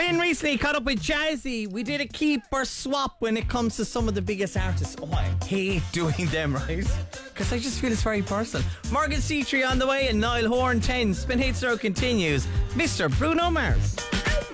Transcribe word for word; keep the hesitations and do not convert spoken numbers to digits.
Lynn recently caught up with Jazzy. We did a keep or swap when it comes to some of the biggest artists. Oh, I hate doing them, right? Because I just feel it's very personal. Morgan Citri on the way and Niall Horan ten. Spin Hate Zero continues. Mister Bruno Mars.